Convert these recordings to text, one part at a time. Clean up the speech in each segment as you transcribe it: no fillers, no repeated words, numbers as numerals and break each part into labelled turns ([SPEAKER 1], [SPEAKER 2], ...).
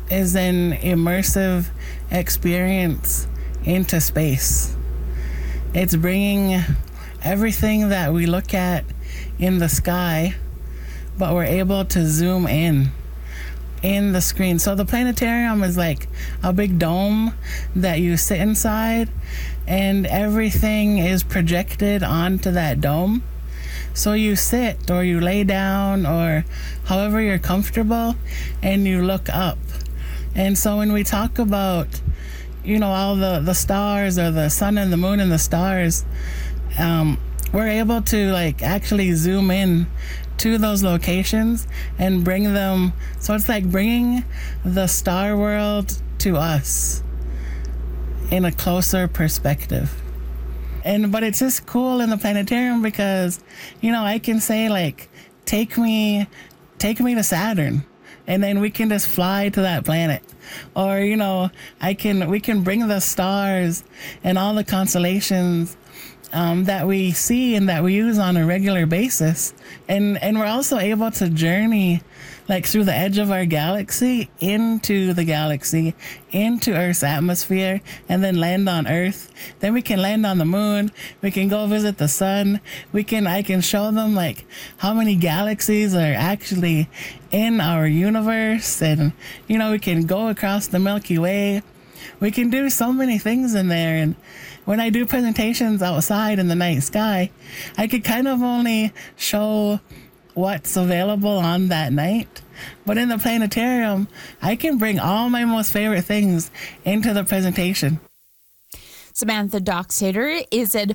[SPEAKER 1] is an immersive experience into space. It's bringing everything that we look at in the sky, but we're able to zoom in the screen. So the planetarium is like a big dome that you sit inside, and everything is projected onto that dome. So you sit or you lay down or however you're comfortable, and you look up. And so when we talk about, all the stars, or the sun and the moon and the stars, we're able to actually zoom in to those locations and bring them. So it's like bringing the star world to us in a closer perspective. But it's just cool in the planetarium because, I can say take me to Saturn, and then we can just fly to that planet. Or, we can bring the stars and all the constellations that we see and that we use on a regular basis. And we're also able to journey through the edge of our galaxy, into the galaxy, into Earth's atmosphere, and then land on Earth. Then we can land on the moon. We can go visit the sun. I can show them how many galaxies are actually in our universe. And, we can go across the Milky Way. We can do so many things in there. And when I do presentations outside in the night sky, I could kind of only show what's available on that night. But in the planetarium, I can bring all my most favorite things into the presentation.
[SPEAKER 2] Samantha Doxator is at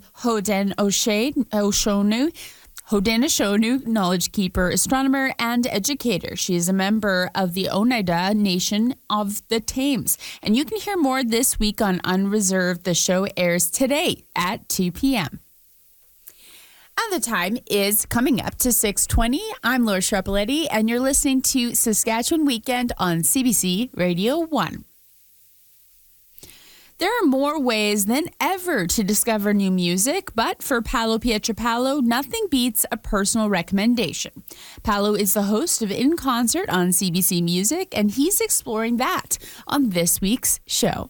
[SPEAKER 2] Haudenosaunee Knowledge Keeper, astronomer, and educator. She is a member of the Oneida Nation of the Thames. And you can hear more this week on Unreserved. The show airs today at 2 p.m. And the time is coming up to 6:20. I'm Laura Sharpaletti, and you're listening to Saskatchewan Weekend on CBC Radio 1. There are more ways than ever to discover new music, but for Paolo Pietropaolo, nothing beats a personal recommendation. Paolo is the host of In Concert on CBC Music, and he's exploring that on this week's show.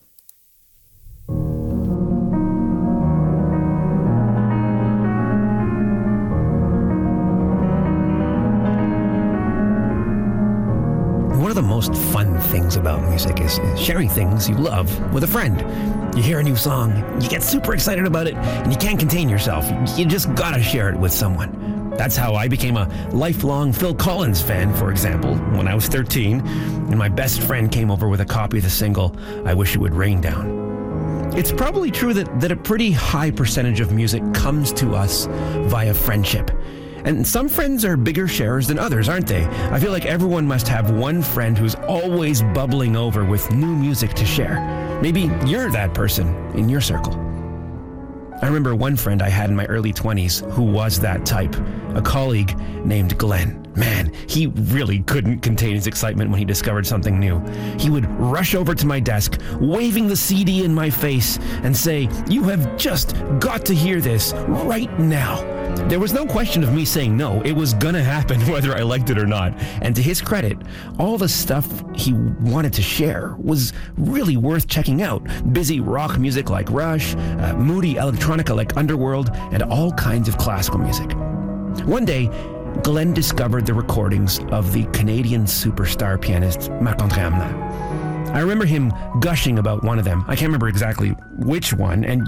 [SPEAKER 3] One of the most fun things about music is sharing things you love with a friend. You hear a new song, you get super excited about it, and you can't contain yourself. You just gotta share it with someone. That's how I became a lifelong Phil Collins fan, for example, when I was 13, and my best friend came over with a copy of the single, I Wish It Would Rain Down. It's probably true that a pretty high percentage of music comes to us via friendship. And some friends are bigger sharers than others, aren't they? I feel like everyone must have one friend who's always bubbling over with new music to share. Maybe you're that person in your circle. I remember one friend I had in my early 20s who was that type, a colleague named Glenn. Man, he really couldn't contain his excitement when he discovered something new. He would rush over to my desk, waving the CD in my face, and say, "You have just got to hear this right now." There was no question of me saying no. It was gonna happen whether I liked it or not. And to his credit, all the stuff he wanted to share was really worth checking out. Busy rock music like Rush, moody electronica like Underworld, and all kinds of classical music. One day, Glenn discovered the recordings of the Canadian superstar pianist Marc-André Hamelin. I remember him gushing about one of them. I can't remember exactly which one, and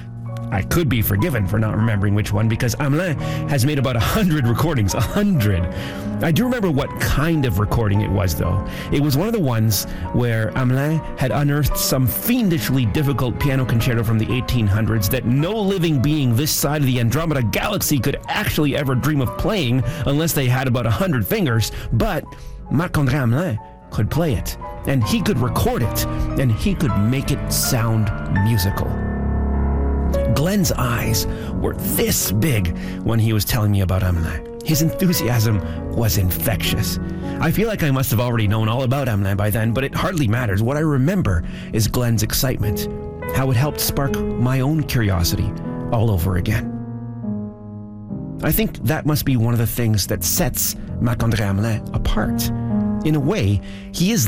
[SPEAKER 3] I could be forgiven for not remembering which one because Hamelin has made about 100 recordings, 100. I do remember what kind of recording it was, though. It was one of the ones where Hamelin had unearthed some fiendishly difficult piano concerto from the 1800s that no living being this side of the Andromeda Galaxy could actually ever dream of playing unless they had about 100 fingers, but Marc-André Hamelin could play it, and he could record it, and he could make it sound musical. Glenn's eyes were this big when he was telling me about Hamelin. His enthusiasm was infectious. I feel like I must have already known all about Hamelin by then, but it hardly matters. What I remember is Glenn's excitement, how it helped spark my own curiosity all over again. I think that must be one of the things that sets Marc-André Hamelin apart. In a way, he is